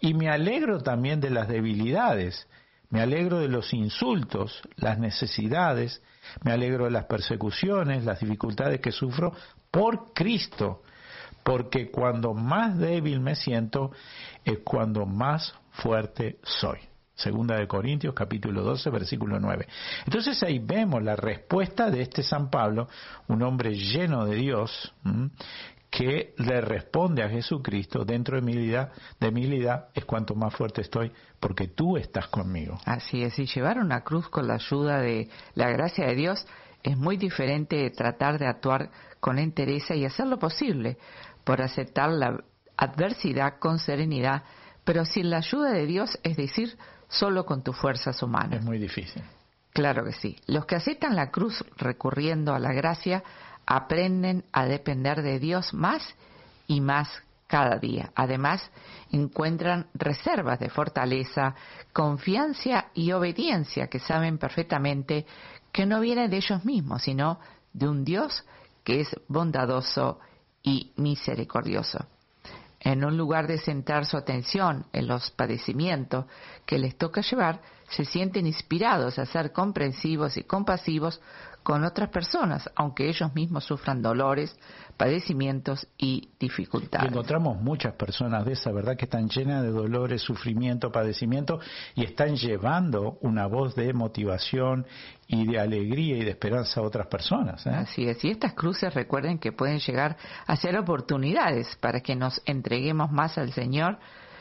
y me alegro también de las debilidades, me alegro de los insultos, las necesidades, me alegro de las persecuciones, las dificultades que sufro por Cristo, porque cuando más débil me siento es cuando más fuerte soy. Segunda de Corintios, capítulo 12, versículo 9. Entonces ahí vemos la respuesta de este San Pablo, un hombre lleno de Dios, que le responde a Jesucristo: dentro de mi debilidad es cuanto más fuerte estoy, porque tú estás conmigo. Así es, y llevar una cruz con la ayuda de la gracia de Dios es muy diferente de tratar de actuar con entereza y hacer lo posible por aceptar la adversidad con serenidad, pero sin la ayuda de Dios, es decir, solo con tus fuerzas humanas. Es muy difícil. Claro que sí. Los que aceptan la cruz recurriendo a la gracia aprenden a depender de Dios más y más cada día. Además, encuentran reservas de fortaleza, confianza y obediencia que saben perfectamente que no viene de ellos mismos, sino de un Dios que es bondadoso y misericordioso. En un lugar de centrar su atención en los padecimientos que les toca llevar, se sienten inspirados a ser comprensivos y compasivos con otras personas, aunque ellos mismos sufran dolores, padecimientos y dificultades. Y encontramos muchas personas de esa, ¿verdad?, que están llenas de dolores, sufrimiento, padecimiento, y están llevando una voz de motivación y de alegría y de esperanza a otras personas. Así es, y estas cruces, recuerden que pueden llegar a ser oportunidades para que nos entreguemos más al Señor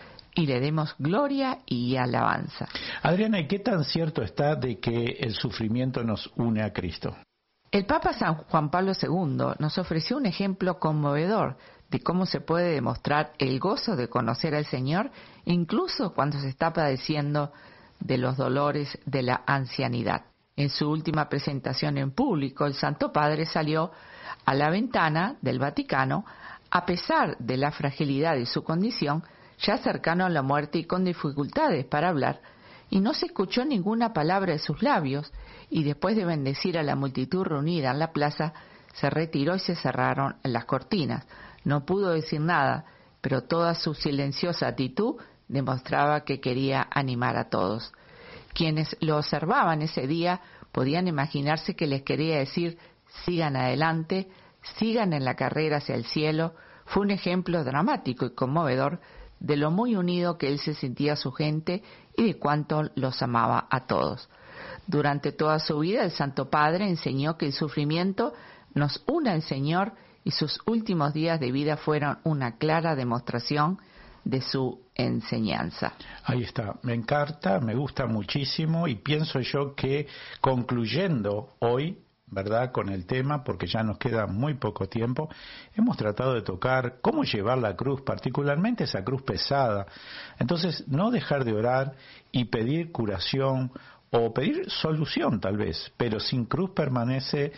y le demos gloria y alabanza. Adriana, ¿y qué tan cierto está de que el sufrimiento nos une a Cristo? El Papa San Juan Pablo II nos ofreció un ejemplo conmovedor de cómo se puede demostrar el gozo de conocer al Señor, incluso cuando se está padeciendo de los dolores de la ancianidad. En su última presentación en público, el Santo Padre salió a la ventana del Vaticano, a pesar de la fragilidad de su condición, ya cercano a la muerte y con dificultades para hablar, y no se escuchó ninguna palabra de sus labios, y después de bendecir a la multitud reunida en la plaza, se retiró y se cerraron las cortinas. No pudo decir nada, pero toda su silenciosa actitud demostraba que quería animar a todos. Quienes lo observaban ese día podían imaginarse que les quería decir: sigan adelante, sigan en la carrera hacia el cielo. Fue un ejemplo dramático y conmovedor de lo muy unido que él se sentía a su gente y de cuánto los amaba a todos. Durante toda su vida, el Santo Padre enseñó que el sufrimiento nos une al Señor, y sus últimos días de vida fueron una clara demostración de su enseñanza. Ahí está, me encanta, me gusta muchísimo, y pienso yo que concluyendo hoy, ¿verdad?, con el tema, porque ya nos queda muy poco tiempo, hemos tratado de tocar cómo llevar la cruz, particularmente esa cruz pesada. Entonces, no dejar de orar y pedir curación o pedir solución tal vez, pero sin cruz permanece,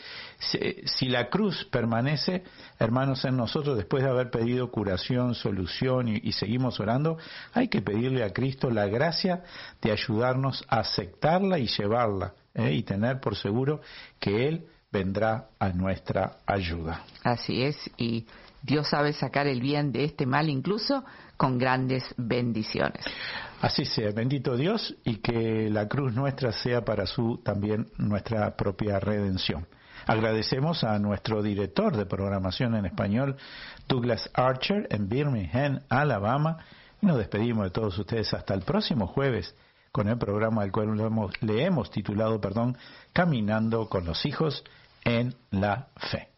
si la cruz permanece, hermanos, en nosotros, después de haber pedido curación, solución y seguimos orando, hay que pedirle a Cristo la gracia de ayudarnos a aceptarla y llevarla, y tener por seguro que Él vendrá a nuestra ayuda. Así es, y Dios sabe sacar el bien de este mal, incluso con grandes bendiciones. Así sea, bendito Dios, y que la cruz nuestra sea para también nuestra propia redención. Agradecemos a nuestro director de programación en español, Douglas Archer, en Birmingham, Alabama, y nos despedimos de todos ustedes hasta el próximo jueves con el programa del cual le hemos titulado, Caminando con los hijos en la fe.